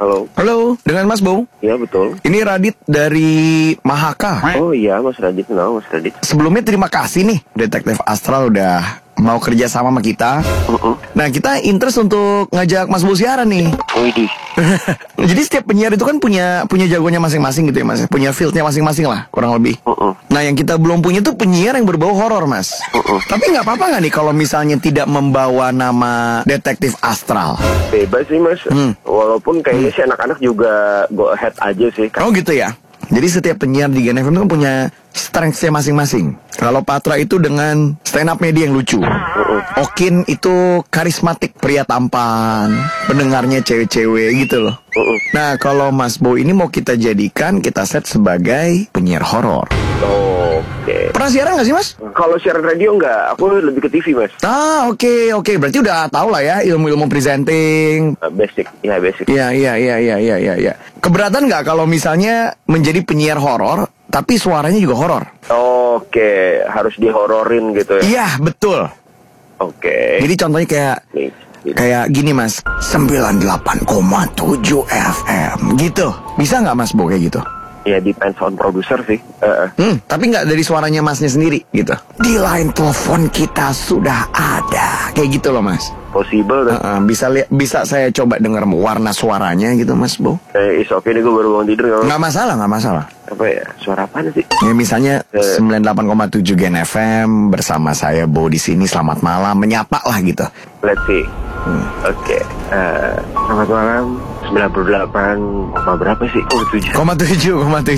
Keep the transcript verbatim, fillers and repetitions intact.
Halo. Halo, dengan Mas Bo? Iya, betul. Ini Radit dari Mahaka. Oh iya, Mas Radit. Kenal, Mas Radit. Sebelumnya terima kasih nih, Detektif Astral udah mau kerja sama sama kita. Uh-uh. Nah, kita interest untuk ngajak Mas Bo siaran nih. Widih. Jadi setiap penyiar itu kan punya punya jagonya masing-masing gitu ya, Mas. Punya fieldnya masing-masing lah, kurang lebih. Uh-uh. Nah, yang kita belum punya tuh penyiar yang berbau horor, Mas. Uh-uh. Tapi nggak apa-apa nggak nih kalau misalnya tidak membawa nama Detektif Astral? Bebas sih, Mas. Hmm. Walaupun kayaknya sih anak-anak juga go ahead aja sih. Oh gitu ya. Jadi setiap penyiar di Gen F M itu kan punya strength-nya masing-masing. Kalau Patra itu dengan stand up-nya dia yang lucu. Uh-uh. Okin itu karismatik, pria tampan, pendengarnya cewek-cewek gitu loh. Uh-uh. Nah, kalau Mas Bo ini mau kita jadikan, kita set sebagai penyiar horor. Oke. Pernah siaran nggak sih, Mas? Kalau siaran radio enggak, aku lebih ke T V, Mas. Ah, oke, oke. Berarti udah tahu lah ya ilmu-ilmu presenting. Uh, basic, ya basic. Iya, iya, iya, iya, iya, iya, iya. Keberatan nggak kalau misalnya menjadi penyiar horor, tapi suaranya juga horor? Oke, harus dihororin gitu ya. Iya, betul. Oke. Jadi contohnya kayak Nih, gitu. kayak gini, Mas. sembilan puluh delapan koma tujuh F M gitu. Bisa nggak, Mas Bo, kayak gitu? Ya depends on producer sih. Uh, Hmm, tapi nggak dari suaranya Masnya sendiri gitu. Di line telepon kita sudah ada. Kayak gitu loh, Mas. possible tuh. Uh-uh, bisa li- bisa saya coba dengar warna suaranya gitu, Mas Bo? Eh, is oke nih, gue baru bangun tidur. Gak Nggak masalah, nggak masalah. apa ya, suara apaan sih? Ya misalnya Eh. sembilan puluh delapan koma tujuh Gen F M bersama saya Bo di sini, selamat malam, menyapa lah gitu. Let's see. Hmm. Oke, eh, selamat malam. sembilan puluh delapan koma berapa sih? Oh, tujuh. Koma tujuh, koma tujuh.